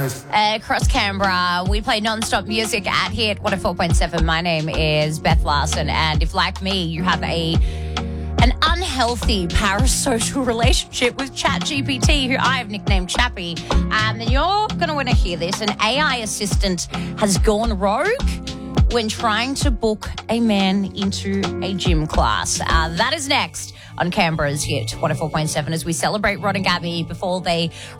Across Canberra, we play non-stop music at Hit 104.7. My name is Beth Larson, and if, like me, you have an unhealthy parasocial relationship with ChatGPT, who I have nicknamed Chappy, then you're going to want to hear this. An AI assistant has gone rogue when trying to book a man into a gym class. That is next on Canberra's Hit 104.7 as we celebrate Rod and Gabby before they